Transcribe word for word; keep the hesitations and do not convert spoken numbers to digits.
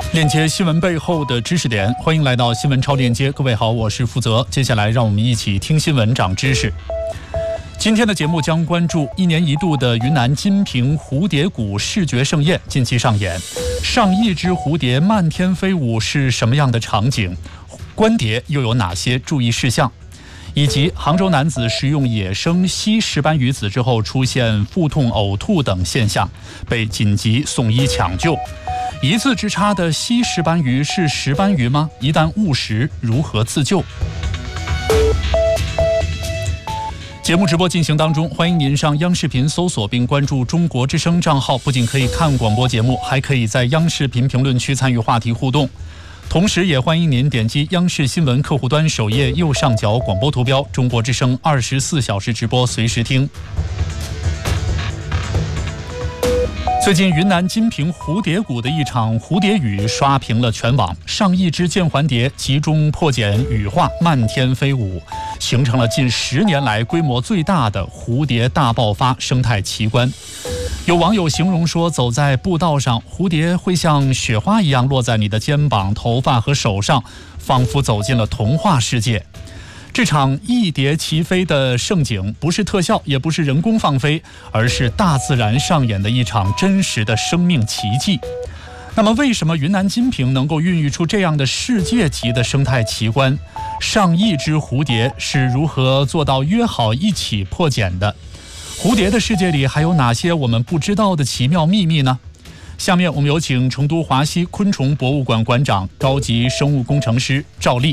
链接新闻背后的知识点，欢迎来到新闻超链接。各位好，我是负责。接下来让我们一起听新闻长知识。今天的节目将关注一年一度的云南金平蝴蝶谷视觉盛宴近期上演，上亿只蝴蝶漫天飞舞是什么样的场景？观蝶又有哪些注意事项？以及杭州男子食用野生西石斑鱼子之后出现腹痛、呕吐等现象，被紧急送医抢救。一字之差的西石斑鱼是石斑鱼吗？一旦误食，如何自救？节目直播进行当中，欢迎您上央视频搜索并关注中国之声账号，不仅可以看广播节目，还可以在央视频评论区参与话题互动。同时也欢迎您点击央视新闻客户端首页右上角广播图标，中国之声二十四小时直播，随时听。最近云南金平蝴蝶谷的一场蝴蝶雨刷屏了全网，上亿只剑环蝶集中破茧羽化，漫天飞舞，形成了近十年来规模最大的蝴蝶大爆发生态奇观。有网友形容说，走在步道上，蝴蝶会像雪花一样落在你的肩膀、头发和手上，仿佛走进了童话世界。这场一蝶齐飞的盛景，不是特效，也不是人工放飞，而是大自然上演的一场真实的生命奇迹。那么，为什么云南金平能够孕育出这样的世界级的生态奇观？上亿只蝴蝶是如何做到约好一起破茧的？蝴蝶的世界里还有哪些我们不知道的奇妙秘密呢？下面我们有请成都华西昆虫博物馆馆长、高级生物工程师赵丽